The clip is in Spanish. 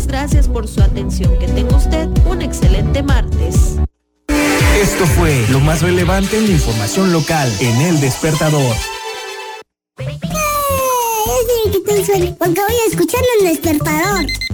gracias por su atención. Que tenga usted un excelente martes. Esto fue lo más relevante en la información local en El Despertador. Es de que te suene, porque voy a escucharlo en El Despertador.